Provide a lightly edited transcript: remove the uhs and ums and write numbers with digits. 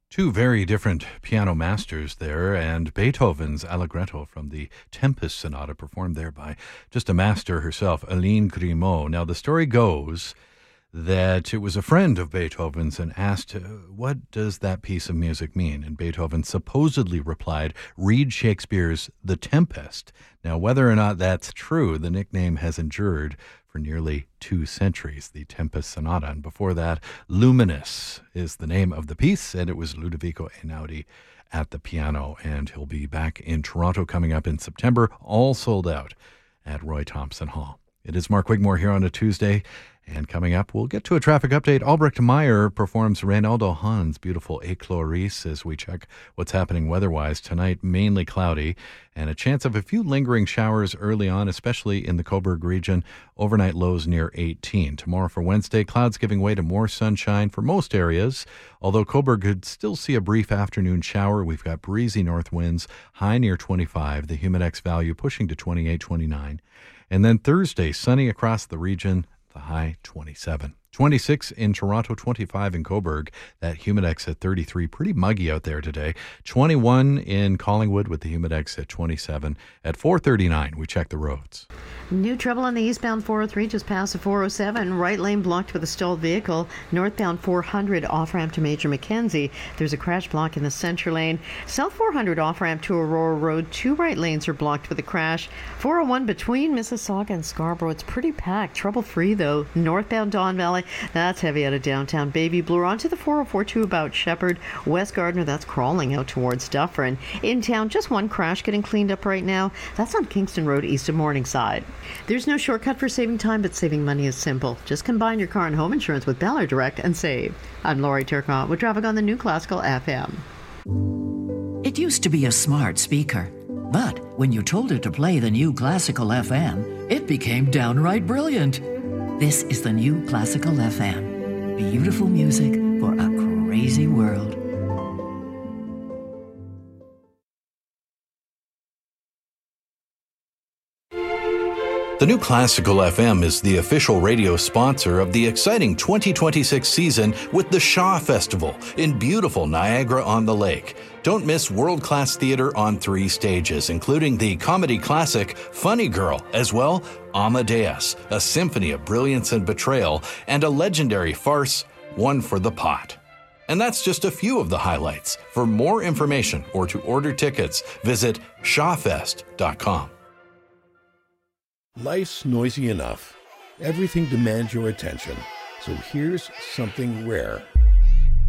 Two very different piano masters there, and Beethoven's Allegretto from the Tempest Sonata, performed there by just a master herself, Aline Grimaud. Now, the story goes that it was a friend of Beethoven's and asked, what does that piece of music mean? And Beethoven supposedly replied, read Shakespeare's The Tempest. Now, whether or not that's true, the nickname has endured for nearly 2 centuries, the Tempest Sonata. And before that, Luminous is the name of the piece, and it was Ludovico Einaudi at the piano. And he'll be back in Toronto coming up in September, all sold out at Roy Thompson Hall. It is Mark Wigmore here on a Tuesday. And coming up, we'll get to a traffic update. Albrecht Meyer performs Reynaldo Hahn's beautiful Éclaircie as we check what's happening weather-wise. Tonight, mainly cloudy and a chance of a few lingering showers early on, especially in the Cobourg region. Overnight lows near 18. Tomorrow for Wednesday, clouds giving way to more sunshine for most areas, although Cobourg could still see a brief afternoon shower. We've got breezy north winds, high near 25, the Humidex value pushing to 28, 29. And then Thursday, sunny across the region, the high 27. 26 in Toronto, 25 in Cobourg. That Humidex at 33. Pretty muggy out there today. 21 in Collingwood with the Humidex at 27. At 4:39, we check the roads. New trouble on the eastbound 403 just past the 407. Right lane blocked with a stalled vehicle. Northbound 400 off-ramp to Major Mackenzie. There's a crash block in the center lane. South 400 off-ramp to Aurora Road. 2 right lanes are blocked with a crash. 401 between Mississauga and Scarborough. It's pretty packed. Trouble-free, though. Northbound Don Valley, that's heavy out of downtown Baby Blue. Onto the 404-2 about Shepherd. West Gardner, that's crawling out towards Dufferin. In town, just one crash getting cleaned up right now. That's on Kingston Road east of Morningside. There's no shortcut for saving time, but saving money is simple. Just combine your car and home insurance with Ballard Direct and save. I'm Laurie Turcotte with traffic on the New Classical FM. It used to be a smart speaker, but when you told it to play the New Classical FM, it became downright brilliant. This is the New Classical FM. Beautiful music for a crazy world. The New Classical FM is the official radio sponsor of the exciting 2026 season with the Shaw Festival in beautiful Niagara-on-the-Lake. Don't miss world-class theater on 3 stages, including the comedy classic Funny Girl, as well Amadeus, a symphony of brilliance and betrayal, and a legendary farce, One for the Pot. And that's just a few of the highlights. For more information or to order tickets, visit shawfest.com. Life's noisy enough. Everything demands your attention. So here's something rare.